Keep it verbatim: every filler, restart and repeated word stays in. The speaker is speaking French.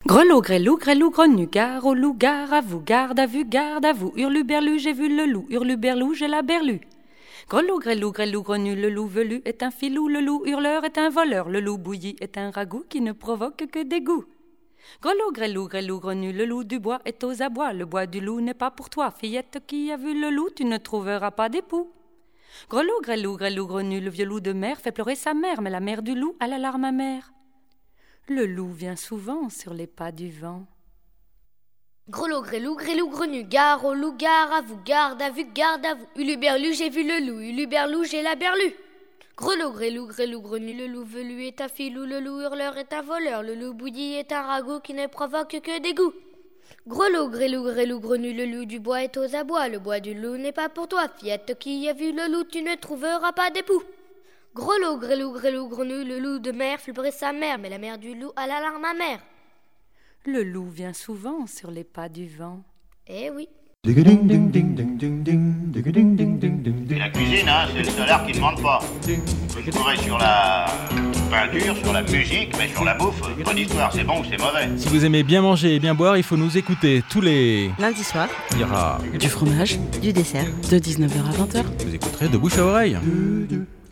Grelot, grelou, grelou, grenu, gare au loup, gare à vous, garde à vue, garde à vous. Hurluberlu, j'ai vu le loup, hurluberlou, j'ai la berlue. Grelot, grelou, grelou, grenu, le loup velu est un filou, le loup hurleur est un voleur, le loup bouilli est un ragoût qui ne provoque que dégoût. Grelot, grelou, grelou, grenu, le loup du bois est aux abois, le bois du loup n'est pas pour toi, fillette qui a vu le loup, tu ne trouveras pas d'époux. Grelot, grelou, grelou, grenu, le vieux loup de mer fait pleurer sa mère, mais la mère du loup a la larme amère. Le loup vient souvent sur les pas du vent. Grelot, grelou, grelou, grenu, gare au loup, gare à vous, garde à vue, garde à vous. Uluberlu, j'ai vu le loup, uluberlou, j'ai la berlue. Grelot, grelou, grelou, grenu, le loup velu est un filou, le loup hurleur est un voleur, le loup bouilli est un ragoût qui ne provoque que dégoût. Grelot, grelou, grelou, grenu, le loup du bois est aux abois, le bois du loup n'est pas pour toi, fillette qui a vu le loup, tu ne trouveras pas d'époux. Grelot, grelou, grelou, grenu, le loup de mer fait pleurer sa mère, mais la mère du loup a la larme amère. Le loup vient souvent sur les pas du vent. Eh oui. Et la cuisine, hein, c'est le salaire qui ne manque pas. Je pourrais sur la peinture, sur la musique, mais sur la bouffe, pas d'histoire, c'est bon ou c'est mauvais. Si vous aimez bien manger et bien boire, il faut nous écouter tous les... Lundi soir, Il y aura... du fromage, du dessert, de dix-neuf heures à vingt heures. Vous écouterez de bouche à oreille.